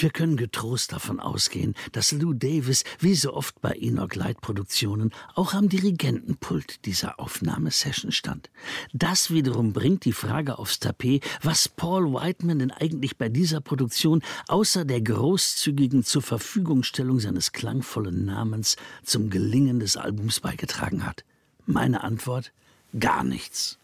Wir können getrost davon ausgehen, dass Lou Davis, wie so oft bei Enoch Light Produktionen, auch am Dirigentenpult dieser Aufnahmesession stand. Das wiederum bringt die Frage aufs Tapet, was Paul Whiteman denn eigentlich bei dieser Produktion außer der großzügigen Zurverfügungstellung seines klangvollen Namens zum Gelingen des Albums beigetragen hat. Meine Antwort: gar nichts.